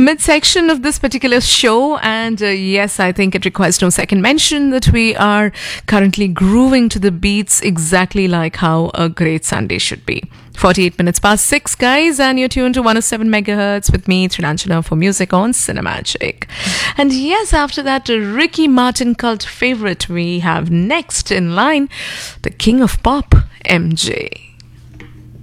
midsection of this particular show, and yes, I think it requires no second mention that we are currently grooving to the beats exactly like how a great Sunday should be. 48 minutes past 6, guys, and you're tuned to 107 megahertz with me, Trinanjana, for music on Cinemagic. And yes, after that Ricky Martin cult favorite, we have next in line the king of pop, MJ.